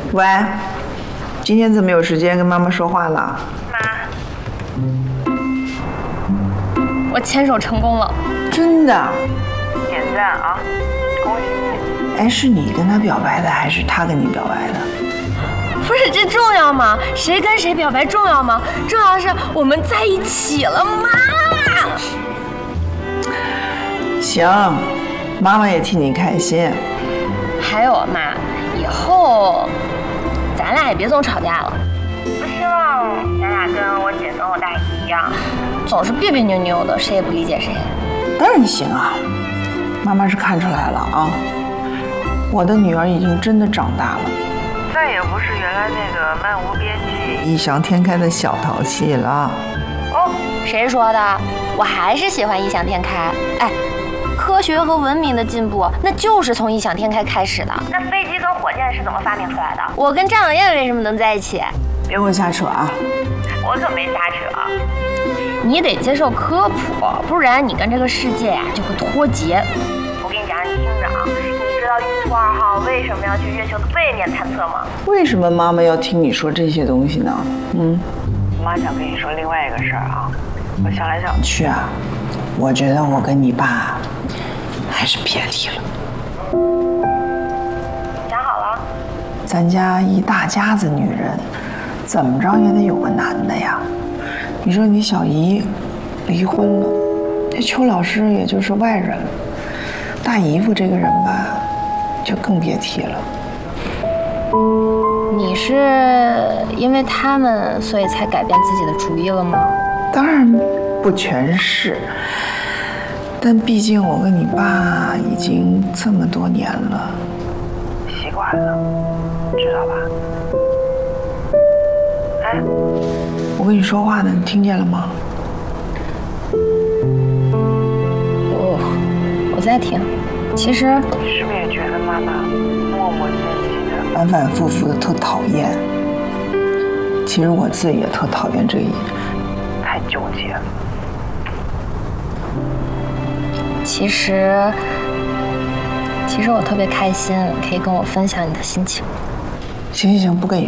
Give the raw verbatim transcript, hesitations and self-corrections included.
喂，今天怎么有时间跟妈妈说话了？ 妈，我牵手成功了。 真的？ 点赞啊！恭喜你！ 哎，是你跟他表白的，还是他跟你表白的？ 不是，这重要吗？谁跟谁表白重要吗？重要的是我们在一起了，妈。 行，妈妈也替你开心。 还有啊，妈，以后咱俩也别总吵架了。 不希望咱俩跟我姐跟我大姨一样， 总是别别扭扭的，谁也不理解谁。 当然行啊，妈妈是看出来了啊，我的女儿已经真的长大了， 再也不是原来那个漫无边际、 异想天开的小淘气了。 哦，谁说的？我还是喜欢异想天开。哎，科学和文明的进步，那就是从异想天开开始的。 那飞机跟火箭是怎么发明出来的？ 我跟张小燕为什么能在一起？ 别给我瞎扯啊！ 我可没瞎扯。 你得接受科普，不然你跟这个世界呀、啊、就会脱节。 我跟你讲，你听着啊，你知道玉兔二号为什么要去月球的背面探测吗？ 为什么妈妈要听你说这些东西呢？嗯， 妈想跟你说另外一个事儿啊，我想来想去啊，我觉得我跟你爸还是别离了。 想好了？ 咱家一大家子女人，怎么着也得有个男的呀。你说你小姨离婚了，这邱老师也就是外人了，大姨夫这个人吧，就更别提了。 你是因为他们所以才改变自己的主意了吗？ 当然不全是，但毕竟我跟你爸已经这么多年了， 习惯了，知道吧？哎， 我跟你说话呢，你听见了吗？ 我我在听。其实你是不是也觉得妈妈磨磨唧唧的， 反反复复的特讨厌？其实我自己也特讨厌这一， 太纠结了？ 其实其实我特别开心，可以跟我分享你的心情。 行行行，不跟你